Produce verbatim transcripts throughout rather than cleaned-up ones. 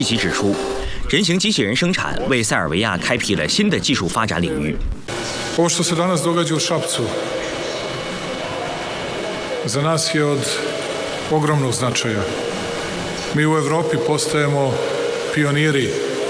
一起指出，人形机器人生产为塞尔维亚开辟了新的技术发展领域。 Ovo što se danas događa u Šapcu za nas je od ogromnog značaja. Mi u Evropi postajemo pioniri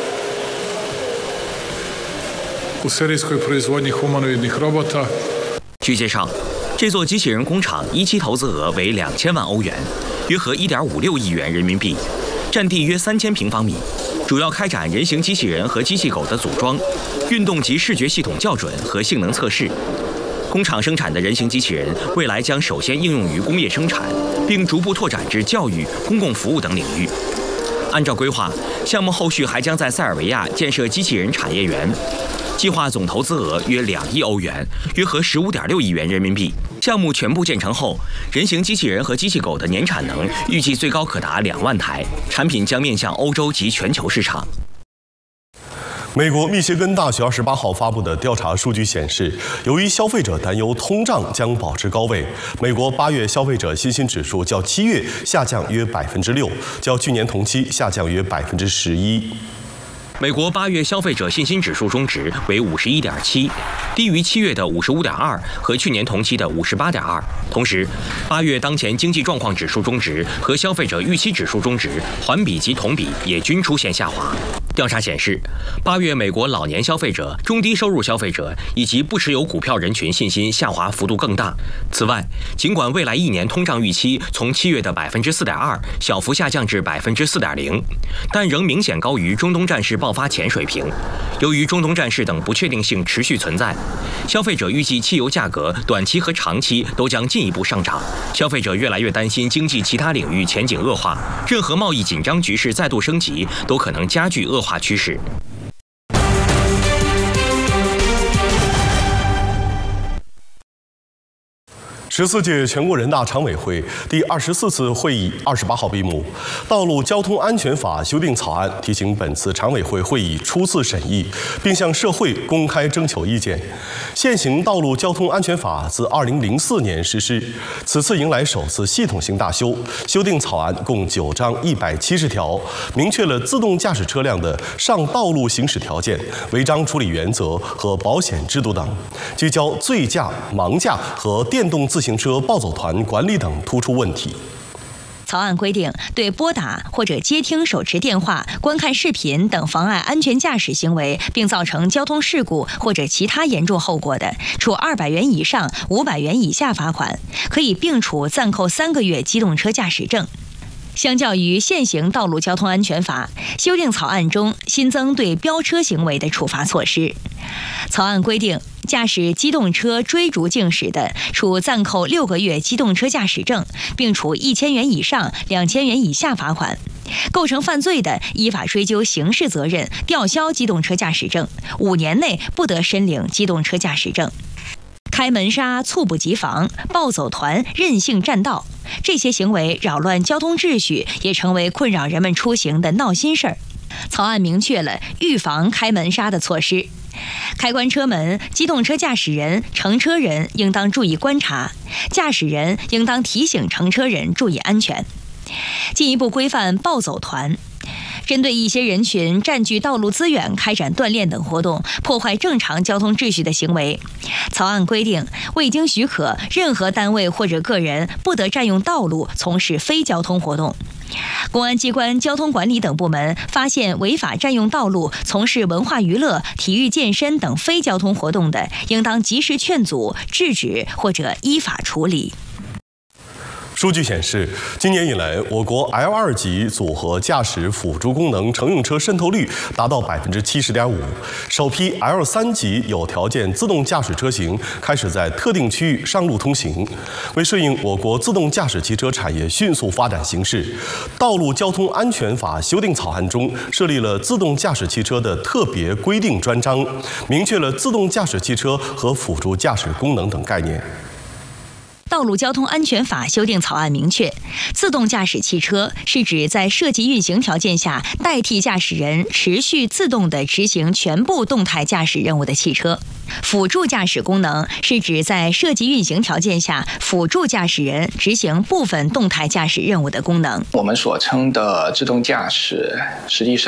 u serijskoj proizvodnji humanoidnih robota。 据介绍，这座机器人工厂一期投资额为两千万欧元，约合一点五六亿元人民币，占地约三千平方米，主要开展人形机器人和机器狗的组装、运动及视觉系统校准和性能测试。工厂生产的人形机器人未来将首先应用于工业生产，并逐步拓展至教育、公共服务等领域。按照规划，项目后续还将在塞尔维亚建设机器人产业园，计划总投资额约两亿欧元，约合十五点六亿元人民币。项目全部建成后，人形机器人和机器狗的年产能预计最高可达两万台，产品将面向欧洲及全球市场。 美国密歇根大学二十八号发布的调查数据显示，由于消费者担忧通胀将保持高位，美国八月消费者信心指数较七月下降约百分之六，较去年同期下降约百分之十一。 美国八月消费者信心指数中值为五十一点七，低于七月的五十五点二和去年同期的五十八点二。同时，八月当前经济状况指数中值和消费者预期指数中值环比及同比也均出现下滑。调查显示，八月美国老年消费者、中低收入消费者以及不持有股票人群信心下滑幅度更大。此外，尽管未来一年通胀预期从七月的百分之四点二小幅下降至百分之四点零，但仍明显高于中东战事爆发前水平。由于中东战事等不确定性持续存在，消费者预计汽油价格短期和长期都将进一步上涨。消费者越来越担心经济其他领域前景恶化，任何贸易紧张局势再度升级都可能加剧恶化趋势。 十四届全国人大常委会第二十四次会议二十八号闭幕，《道路交通安全法》修订草案提请本次常委会会议初次审议，并向社会公开征求意见。现行《道路交通安全法》自二零零四年实施，此次迎来首次系统性大修。修订草案共九章一百七十条，明确了自动驾驶车辆的上道路行驶条件、违章处理原则和保险制度等，聚焦醉驾、盲驾和电动自行车暴走团管理等突出问题。 草案规定，对拨打或者接听手持电话、观看视频等妨碍安全驾驶行为，并造成交通事故或者其他严重后果的，处二百元以上五百元以下罚款，可以并处暂扣三个月机动车驾驶证。相较于现行《道路交通安全法》，修订草案中新增对飙车行为的处罚措施。草案规定，驾驶机动车追逐竞驶的，处暂扣六个月机动车驾驶证，并处一千元以上两千元以下罚款；构成犯罪的，依法追究刑事责任，吊销机动车驾驶证，五年内不得申领机动车驾驶证。开门刹、猝不及防、暴走团、任性占道，这些行为扰乱交通秩序，也成为困扰人们出行的闹心事儿。草案明确了预防开门刹的措施。开关车门，机动车驾驶人、乘车人应当注意观察，驾驶人应当提醒乘车人注意安全。进一步规范暴走团，针对一些人群占据道路资源开展锻炼等活动，破坏正常交通秩序的行为，草案规定，未经许可，任何单位或者个人不得占用道路从事非交通活动。公安机关交通管理等部门发现违法占用道路从事文化娱乐、体育健身等非交通活动的，应当及时劝阻、制止或者依法处理。 数据显示，今年以来，我国 L 二 级组合驾驶辅助功能乘用车渗透率达到百分之七十点五，首批 L 三 级有条件自动驾驶车型开始在特定区域上路通行。为顺应我国自动驾驶汽车产业迅速发展形势，《道路交通安全法》修订草案中设立了自动驾驶汽车的特别规定专章，明确了自动驾驶汽车和辅助驾驶功能等概念。 道路交通安全法修订草案明确，自动驾驶汽车是指在设计运行条件下代替驾驶人持续自动地执行全部动态驾驶任务的汽车。辅助驾驶功能是指在设计运行条件下辅助驾驶人执行部分动态驾驶任务的功能。 我们所称的自动驾驶，实际上